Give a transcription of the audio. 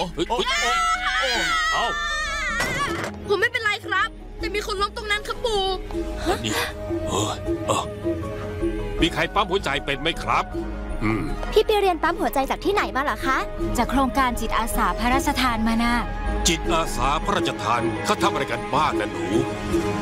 เอาผมไม่เป็นไรครับแต่มีคนล้มตรงนั้นครับปู่นี่มีใครปั๊มหัวใจเป็นไหมครับพี่ไปเรียนปั๊มหัวใจจากที่ไหนมาเหรอคะจากโครงการจิตอาสาพระราชทานมานะจิตอาสาพระราชทานเขาทำอะไรกันบ้างนะหนู